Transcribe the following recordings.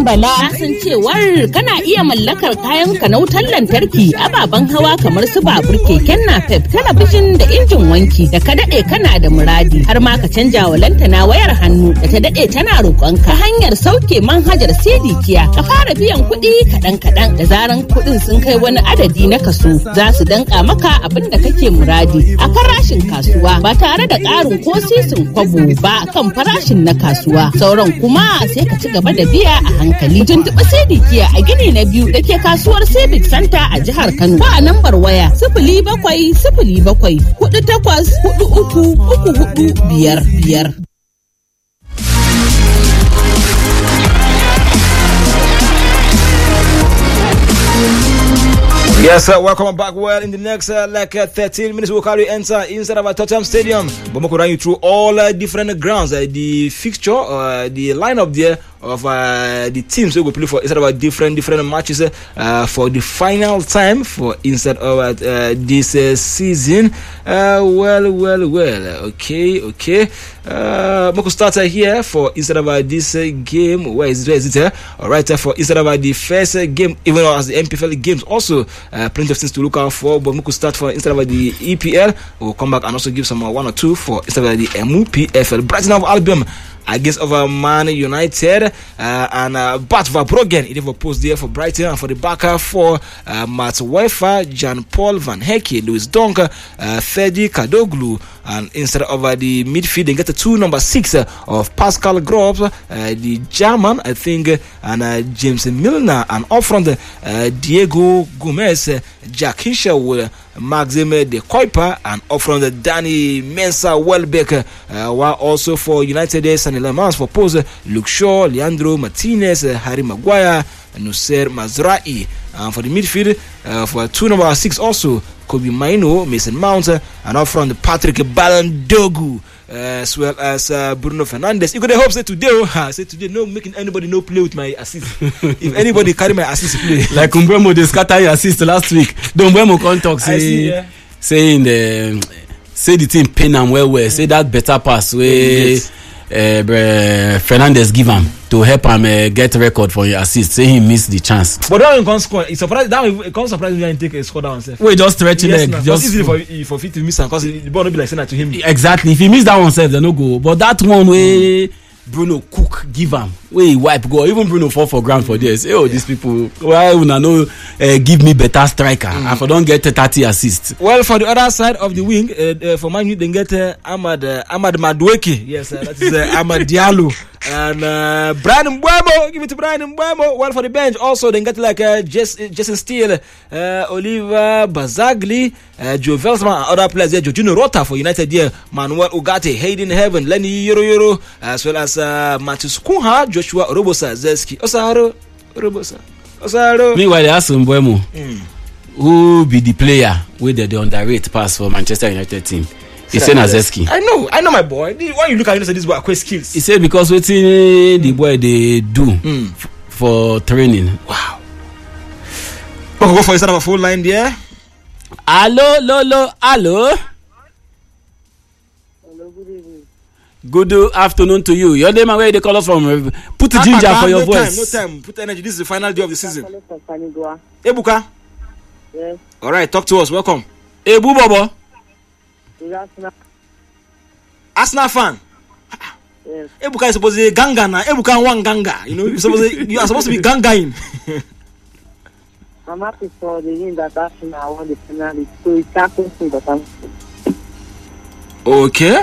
Bala. San cewar kana iya mallakar kayan ka na wutar lantarki, ababen hawa kamar su babur, keken napep, talabijin da injin wanki da ka daɗe kana da muradi. Har ma ka canja wa lantana wayar hannu da ta daɗe tana roƙonka ta hanyar sauke manhajar Sedikiya. Ka fara biyan kuɗi kaɗan-kaɗan, da zaran kuɗin sun kai wani adadi na kaso za su danƙa maka abin da kake muradi a farashin kasuwa ba tare da ƙarin ko sisin kwabo ba kan farashin na kasuwa. Sauran kuma sai ka ci gaba da biya a hankali. Tuntuɓi Sedikiya a gini na 2 da ke kasuwar Civic Center a jihar Kano ko a lambar waya 0707-4843-4455. Yes, welcome back. Well, in the next 13 minutes, we'll carry enter inside of our Tottenham Stadium. But we'll run you through all different grounds, the fixture, the lineup there of the teams we will play for inside of our different matches for the final time for inside of this season. Well. Okay. We'll start here for instead of this game. Where is it? All right, for instead of the first game, even as the MPFL games also. Plenty of things to look out for, but we could start for instead of the EPL. We'll come back and also give some 1 or 2 for instead of the MUPFL. Brighton of Albion against Man United and Bart Verbruggen. It have a post there for Brighton, and for the backer for Matt Wefer, Jan Paul Van Hecke, Louis Dunk, Ferdi Kadoglu, and instead of the midfield they get the 2 number 6 of Pascal Gross, the German I think, and James Milner, and up front Diego Gomez, Jack Hinshaw, Maxime de Kuiper, and up front Danny Mensah Welbeck, while also for United Sunny Lemans for pose Luke Shaw, Leandro Martinez, Harry Maguire, Nusser Mazraoui, and for the midfield for 2 number 6 also Kobe Maino, Mason Mount, and up front Patrick Balandogu, as well as Bruno Fernandes. You got the hope say today no making anybody no play with my assist. If anybody carry my assist play, like Umbremo they scatter your assist last week. Don't Umbremo can't talk saying say the team pay them well. Say that better pass where Fernandes give him to help him get record for your assist. Say he missed the chance. But that one can't score. It's surprised. That one can't surprise me and take a score down himself. Wait, just stretch leg. Just easy for fit to miss him because the ball will be like send that to him. Exactly. If he miss that one, self, they no go. But that one way Bruno Cook give him, where he wipe go. Even Bruno fall for ground for this. Say, these people, why would I know? Give me better striker. And for don't get 30 assists. Well, for the other side of the wing, for Man U, they get Ahmad Madueke. Yes, that is Ahmad Diallo. And Brian Mbeumo, give it to Brian Mbeumo. Well, for the bench also they get like Jason Steele, Oliver Bazagli, Joe Velsman, and other players there. Jorginho Rota for United there, Manuel Ugarte, Hayden Heaven, Lenny Yoro, as well as Matheus Cunha, Joshua Robosa, Zeski, Osaro. Meanwhile, they ask Mbeumo, who be the player with the underrated pass for Manchester United team? He said Nazeski. I know my boy. When you look at him, say this boy acquire skills. He said because waiting the boy they do for training. Wow. Okay, go for instead of a full line there. Hello. Hello, good evening. Good afternoon to you. Your name and where they call us from? Put the ginger for your voice. No time. Put the energy. This is the final day of the season. Ebuka. Yes. All right, talk to us. Welcome. Ebu Bobo. Arsenal fan. Yes. Ebuka is supposed to be ganga now. Ebuka one ganga. You know, you are supposed to be gangaing. I'm happy for the win that Arsenal won the penalty. So it happens me, but I'm okay.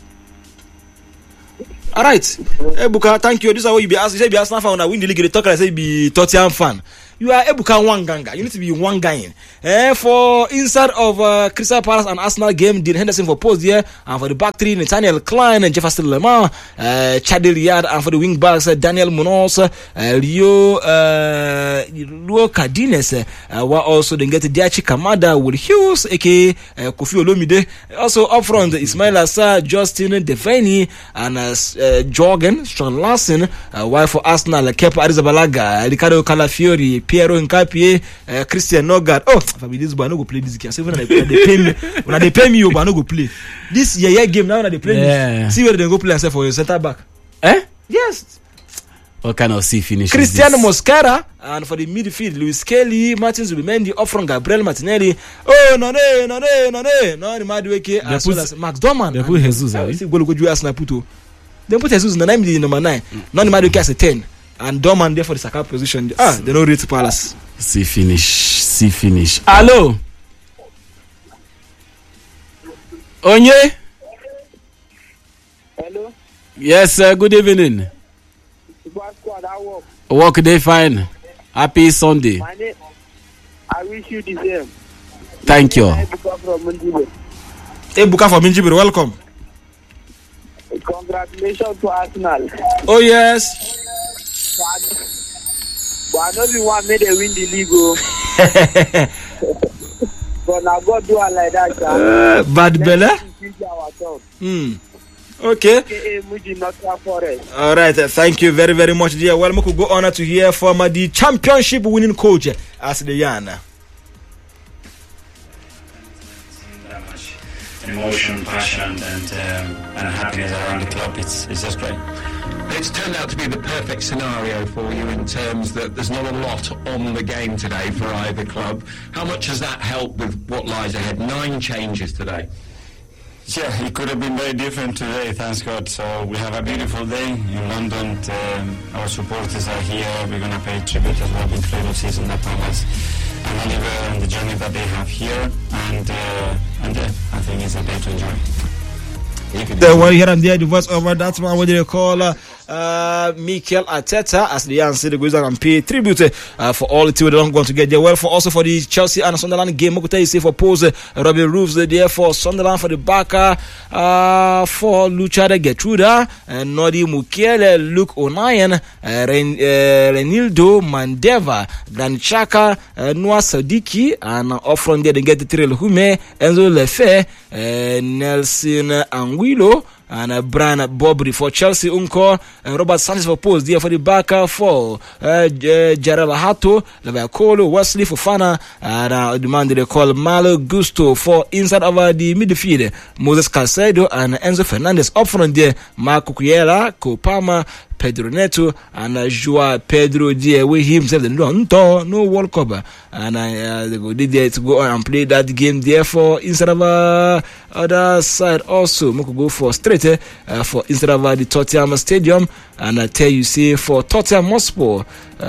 All right. Ebuka, thank you. This is how you be asked. You say you be Arsenal fan when I win the league. They talk like say you be Tottenham fan. You are Ebuka one ganga. You need to be one guy. For inside of Crystal Palace and Arsenal game, Dean Henderson for post here, and for the back three, Nathaniel Klein and Jefferson Lemar, Chadil Riyad, and for the wing backs, Daniel Munoz, Rio Cardines, while also they get Diachi Kamada, Will Hughes, aka Kofi Olomide. Also up front, Ismail Assar, Justin Devaney, and Jorgen Strong Larsen, while for Arsenal, Kepa Arrizabalaga, Ricardo Calafiori, Piero Nkapie, Christian Nogard. Oh, if I be this boy, I no go play this game. So when they pay me, when they pay me, I no go play this game now. When they play me, see where they go play yourself for your center back. Eh? Yes. What kind of C finish? Cristiano Mosquera, and for the midfield, Luis Kelly, Martins Zubimendi, up from Gabriel Martinelli. Oh, no, the Madueke, as well as Max Dorman. They put Jesus. They put Jesus in the 9 number 9. Now the Madueke has a 10. And Dorman there for the Saka position. They don't rate Palace. C finish. Hello. Onye? Hello. Yes, good evening. Work day fine. Happy Sunday. My name, I wish you the same. Thank you. Ebuka from Minjibir. Ebuka from Minjibir, welcome. Congratulations to Arsenal. Oh yes. But I know we want made a win the league. But now God do it like that. Bad Bella. Okay. All right. Thank you very, very much, dear. Well, we could go on to hear from the championship winning coach as the Yana. Emotion, passion, and happiness around the club. It's just great. It's turned out to be the perfect scenario for you in terms that there's not a lot on the game today for either club. How much has that helped with what lies ahead? 9 changes today. Yeah, it could have been very different today, thanks God. So we have a beautiful day in London. Our supporters are here. We're going to pay tribute as well. Incredible season that Palace and Oliver and the journey that they have here. And I think it's a day to enjoy. The one here and there, the voice over that man, what do they call Mikel Arteta, as the answer goes down and pay tribute for all the two that don't going to get there. Well, for also for the Chelsea and Sunderland game, Mokuta is for pose Robbie Roofs there for Sunderland, for the Barca, for Luchada Getruda, Nodi Mukiele, Luke O'Nien, Renildo Mandeva, Granit Xhaka, Noah Sadiki, and off from there they get the Tyrell Hume, Enzo Lefe, Nelson Anguilo, and Brian Bobry for Chelsea Unko, and Robert Sanchez for post there for the Barca for Jarrell Hato, Leviacolo, Wesley Fofana, and the man they call Malo Gusto for inside over the midfield, Moses Caicedo and Enzo Fernandez up front there, Marco Cucurella, Kopama, Pedro Neto, and Joao Pedro there with himself no World Cup, and they go there to go on and play that game there for instead of other side also we could go for straight for instead of the Tottenham Stadium, and I tell you say for Tottenham Hotspur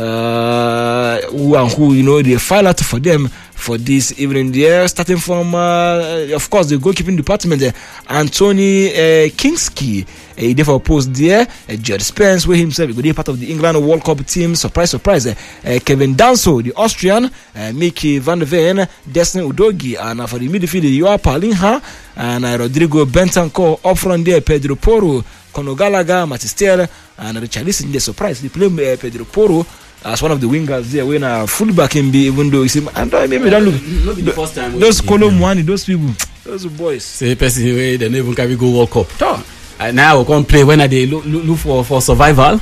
who you know they file out for them for this evening there, starting from of course the goalkeeping department, Anthony Kingsley, he therefore post there, George Spence with himself, he could be part of the England World Cup team, surprise, Kevin Danso, the Austrian, Mickey van der Ven, Destiny Udogi, and for the midfield, Joao Palinha, and Rodrigo Bentancur, up front there, Pedro Porro, Conor Gallagher, Matistel, and Richarlison, the surprise, they play Pedro Porro as one of the wingers there when a fullback can be, even though you see, and maybe don't look the first time those Colombo one, those people, those boys. Say person way they never can go World Cup. And now we can play when they look for survival.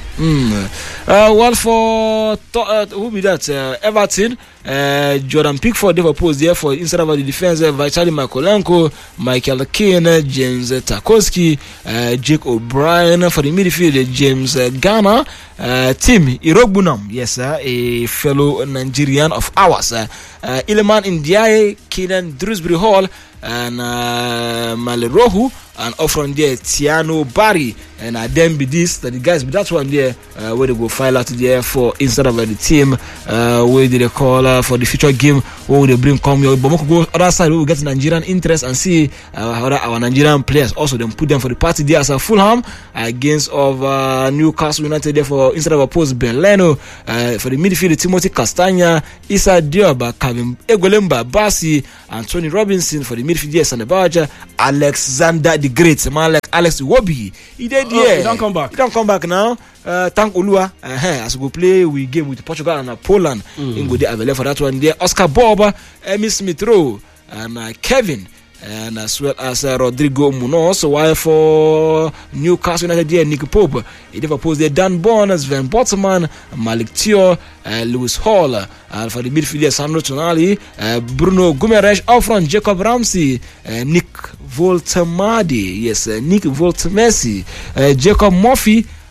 Well, for who be that? Everton, Jordan Pickford, they were posed there for instead of the defense, Vitaly Mykolenko, Michael Keane, James Tarkowski, Jake O'Brien for the midfield, James Garner, Tim Irogbunam, yes, sir, a fellow Nigerian of ours, Iliman Ndiaye, Kenan Drewsbury Hall, and Malerohu, and off from there Tiano Barry, and then be this that the guys be that one there where they go file out there for instead of the team where they call for the future game where they bring come here, but we could go other side we will get Nigerian interest and see how our Nigerian players also then put them for the party there as a Fulham against of Newcastle United there for instead of opposed Ben Leno, for the midfield Timothy Castagna, Issa Diop, Kevin Egolemba Basi, and Tony Robinson for the midfield there, Sanabaja, Alexander the Great, man like Alex Iwobi, he did he don't come back. He don't come back now. Thank Olua, as we play we game with Portugal and Poland. In go there available for that one there. Oscar Bob, Emmy Smith Rowe, and Kevin, and as well as Rodrigo Munoz. While for Newcastle United there, Nick Pope, he never posed there. Dan Bonner, Sven Botman, Malik Tio, Lewis Hall, and for the midfielder Sandro Tonali, Bruno Guimaraes out front, Jacob Ramsey, Nick Voltemade, yes, Nick Voltemesi, Jacob Murphy,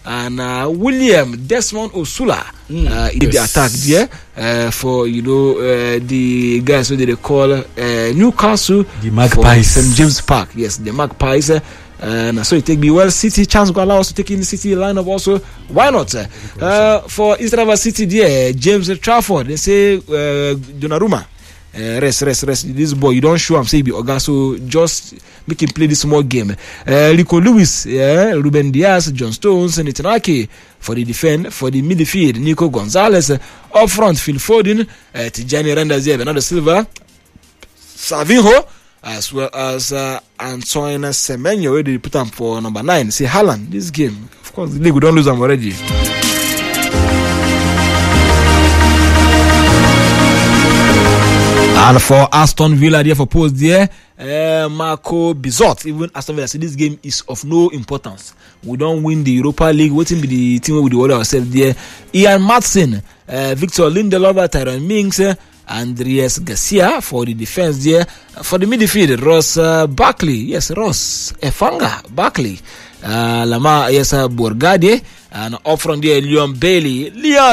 and William Desmond Osula did the attack there for the guys who they call Newcastle, the Magpies, St. James Park. Yes, the Magpies. And so it take me well. City chance go allow us to take in the City lineup also. Why not? For instead of a City there, James Trafford, they say Donnarumma. Rest. This boy, you don't show him, say he be Oga, so just make him play this small game. Rico Lewis, Ruben Diaz, John Stones, and Itanaki for the defense. For the midfield, Nico Gonzalez. Up front, Phil Foden, Tijani Randazia, Bernardo Silva, Savinho, as well as Antoine Semenyo, where they put him for number 9. See, Haaland, this game, of course, the league, we don't lose them already. And for Aston Villa, there for post there, Marco Bizot. Even Aston Villa said this game is of no importance. We don't win the Europa League. Waiting be the team with the world ourselves there. Ian Matson, Victor Lindelof, Tyrone Mings, Andreas Garcia for the defense there. For the midfield, Ross Barkley. Yes, Ross Efanga Barkley. Lama, yes, Bourgade. And up front there, Leon Bailey.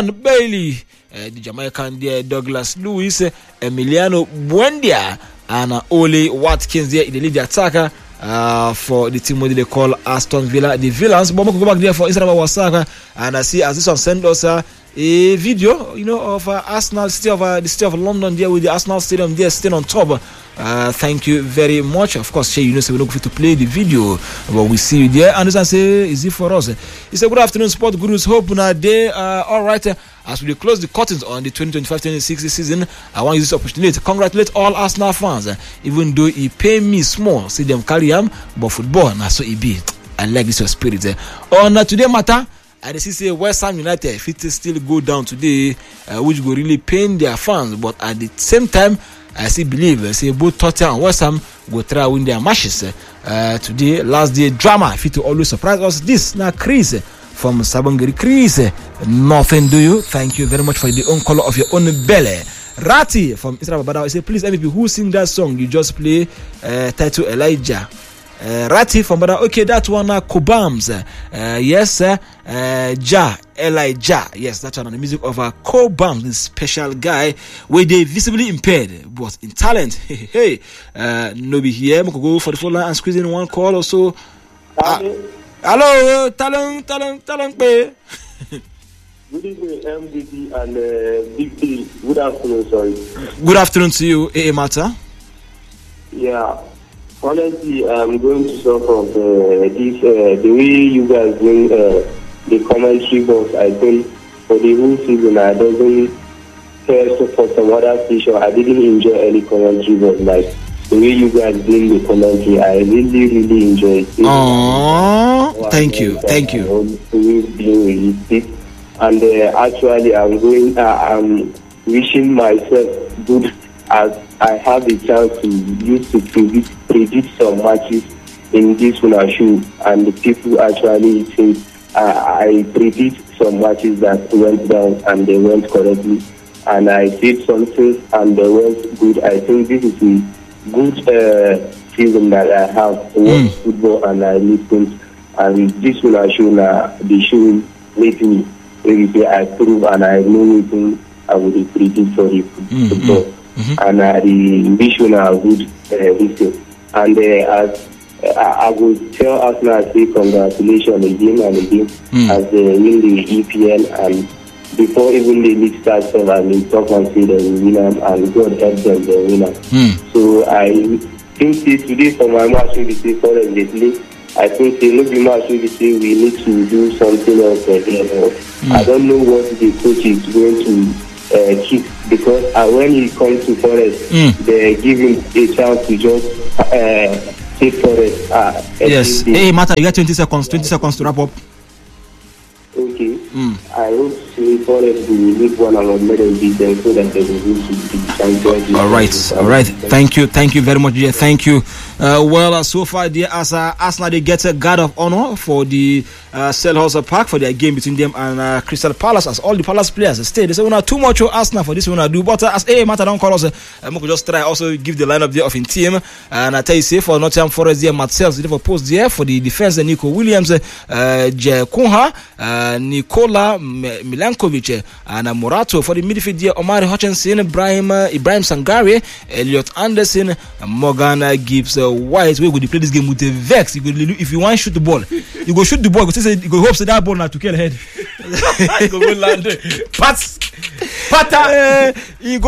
The Jamaican there, Douglas Lewis, Emiliano Buendia, and Ole Watkins there in the lead attacker for the team what they call Aston Villa. The Villains, but we go back there for Israel Wasaka, and I see as this one send us a video, of Arsenal, the city of London there with the Arsenal Stadium there sitting on top. Thank you very much. Of course, Shay, so we're not going to play the video, but we see you there. And this one say, is it for us? He said, good afternoon, Sport Gurus. Hope na day. All right. As we close the curtains on the 2025-2026 season, I want to use this opportunity to congratulate all Arsenal fans. Even though he pay me small, see them carry him, but football, na so it be. I like this your spirit. On today matter, I see say West Ham United fit still go down today, which will really pain their fans. But at the same time, I still believe say both Tottenham and West Ham go try win their matches today. Last day drama fit to always surprise us. This now Chris from Sabongeri. Chris, nothing do you? Thank you very much for the own color of your own belly. Rati from Israel Babada say please MVP who sing that song you just play title Elijah. Rati from Bada, okay, that one Kobams. Yes, Elijah. Yes, that's one on the music of Kobams, this special guy where they visibly impaired, but in talent. Hey, no be here. We could go for the phone line and squeeze in one call or so. Hello, talent. Good evening, MDD and Big D. Good afternoon, sorry. Good afternoon to you, A. Mata. Yeah. Honestly, I'm going to start from the way you guys doing the commentary box. I think for the whole season, I doesn't care for some other station. I didn't enjoy any commentary box. Like the way you guys doing the commentary, I really enjoy it. Aww, thank you. Being realistic, and actually, I'm wishing myself good as I have the chance to use to predict some matches in this winner show, and the people actually say I predict some matches that went down and they went correctly, and I said something and they went good. I think this is a good season that I have watched football and I listen, and this winner show now the show made me really I prove and I know anything I would predict for the football. And the vision are good listen. And as I would tell Arsenal, say congratulations again and again as they win the EPL, and before even the league starts, and they talk and say they will win and God help them, they win. So I think today for my match will be say for them they play. I think the look match will be say we need to do something else again. I don't know what the coach is going to keep, because when he comes to Forest, they give him a chance to just take Forest. Yes. Hey, Mata, you got 20 seconds to wrap up. Okay. I hope Forest will leave one and let them beat them so that they will lose to the Thank you. All right. Thank you very much, dear. Thank you. So far, dear, as Arsenal they get a guard of honor for the Selhurst Park for their game between them and Crystal Palace, as all the Palace players stay. They say we not too much for Arsenal for this one I do, but as matter don't call us. We could just try also give the lineup there of in team. And I tell you, say for Nottingham Forest there, Matt Sells did for post there for the defense. Nico Williams, Jay Kunha, Nikola Milankovic, and Morato for the midfield there. Omari Hutchinson, Ibrahim Sangare, Elliot Anderson, Morgan Gibbs White. We would play this game with a vex. If you want to shoot the ball, you go shoot the ball. You go hope that ball not to kill head. You go land. Pata. You go